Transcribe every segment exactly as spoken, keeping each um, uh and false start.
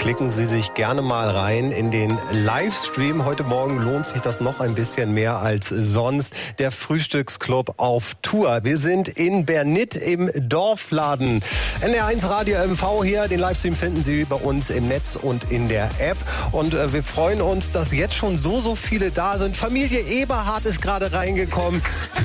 klicken Sie sich gerne mal rein in den Livestream. Heute Morgen lohnt sich das noch ein bisschen mehr als sonst. Der Frühstücksclub auf Tour. Wir sind in Bernit im Dorfladen. N R eins Radio M V hier. Den Livestream finden Sie bei uns im Netz und in der App. Und äh, wir freuen uns, dass jetzt schon so, so viele da sind. Familie Eberhardt ist gerade reingekommen.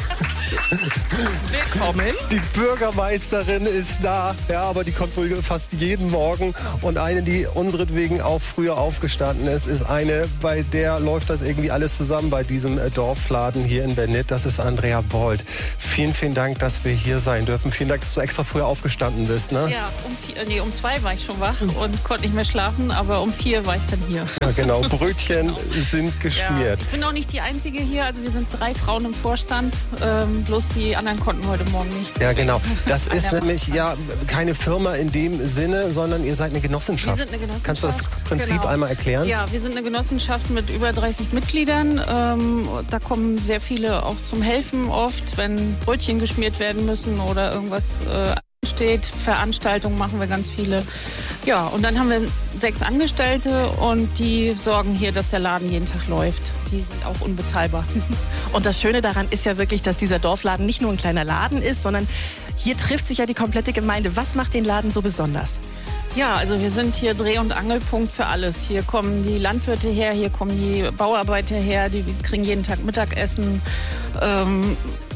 Willkommen. Die Bürgermeisterin ist da. Ja, aber die kommt wohl fast jeden Morgen. Und eine, die unseretwegen auch früher aufgestanden ist, ist eine, bei der läuft das irgendwie alles zusammen bei diesem Dorfladen hier in Bernit. Das ist Andrea Bold. Vielen, vielen Dank, dass wir hier sein dürfen. Vielen Dank, dass du extra früher aufgestanden bist. Ne? Ja, um, vier, nee, um zwei war ich schon wach und konnte nicht mehr schlafen, aber um vier war ich dann hier. Ja, genau. Brötchen genau. sind geschmiert. Ja, ich bin auch nicht die Einzige hier. Also wir sind drei Frauen im Vorstand. Ähm, bloß die anderen konnten heute Morgen nicht. Ja, genau. Das ist nämlich ja keine Firma in dem Sinne, sondern ihr seid eine Genossenschaft. Wir sind eine Genossenschaft. Kannst du das Prinzip genau. einmal erklären? Ja, wir sind eine Genossenschaft mit über dreißig Mitgliedern. Ähm, da kommen sehr viele auch zum Helfen oft, wenn Brötchen geschmiert werden müssen oder irgendwas äh, ansteht. Veranstaltungen machen wir ganz viele. Ja, und dann haben wir sechs Angestellte und die sorgen hier, dass der Laden jeden Tag läuft. Die sind auch unbezahlbar. Und das Schöne daran ist ja wirklich, dass dieser Dorfladen nicht nur ein kleiner Laden ist, sondern hier trifft sich ja die komplette Gemeinde. Was macht den Laden so besonders? Ja, also wir sind hier Dreh- und Angelpunkt für alles. Hier kommen die Landwirte her, hier kommen die Bauarbeiter her, die kriegen jeden Tag Mittagessen. Ähm,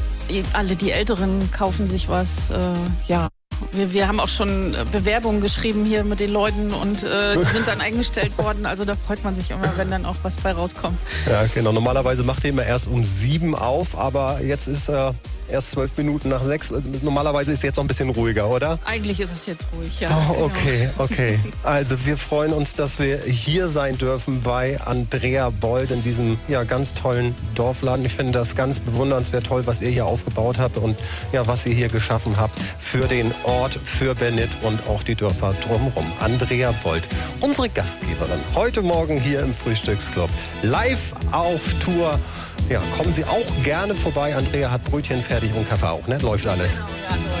alle die Älteren kaufen sich was, äh, ja. Wir, wir haben auch schon Bewerbungen geschrieben hier mit den Leuten und äh, die sind dann eingestellt worden. Also da freut man sich immer, wenn dann auch was bei rauskommt. Ja, genau. Normalerweise macht ihr immer erst um sieben auf, aber jetzt ist äh, erst zwölf Minuten nach sechs. Normalerweise ist es jetzt noch ein bisschen ruhiger, oder? Eigentlich ist es jetzt ruhig, ja. Oh, okay, genau. okay. Also wir freuen uns, dass wir hier sein dürfen bei Andrea Bold in diesem ja, ganz tollen Dorfladen. Ich finde das ganz bewundernswert toll, was ihr hier aufgebaut habt und ja, was ihr hier geschaffen habt für den Ort, für Bernit und auch die Dörfer drumherum. Andrea Bold, unsere Gastgeberin, heute Morgen hier im Frühstücksclub. Live auf Tour. Ja, kommen Sie auch gerne vorbei. Andrea hat Brötchen fertig und Kaffee auch, ne? Läuft alles. Genau, ja.